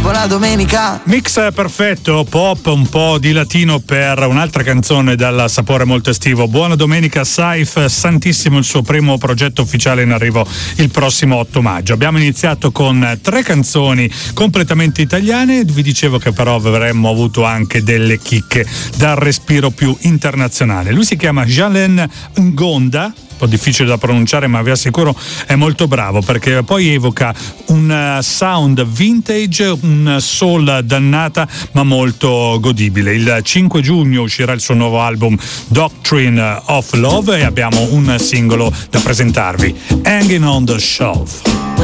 buona domenica. Mix perfetto, pop, un po' di latino per un'altra canzone dal sapore molto estivo. Buona domenica Saif, Santissimo, il suo primo progetto ufficiale in arrivo il prossimo 8 maggio. Abbiamo iniziato con 3 canzoni completamente italiane, vi dicevo che però avremmo avuto anche delle chicche dal respiro più internazionale. Lui si chiama Jalen Ngonda, un po' difficile da pronunciare, ma vi assicuro è molto bravo, perché poi evoca un sound vintage, un soul dannata ma molto godibile. Il 5 giugno uscirà il suo nuovo album Doctrine of Love e abbiamo un singolo da presentarvi, Hanging on the Shelf.